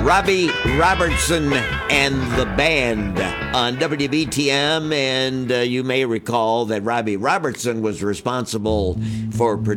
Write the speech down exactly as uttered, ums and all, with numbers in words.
Robbie Robertson and the band on W B T M, and uh, you may recall that Robbie Robertson was responsible for